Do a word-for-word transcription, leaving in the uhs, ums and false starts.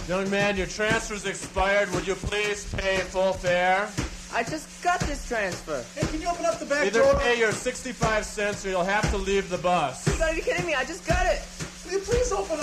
Young man, your transfer's expired. Would you please pay full fare? I just got this transfer. Hey, can you open up the back Either door? pay your sixty-five cents or you'll have to leave the bus. You gotta be kidding me. I just got it. Will you please open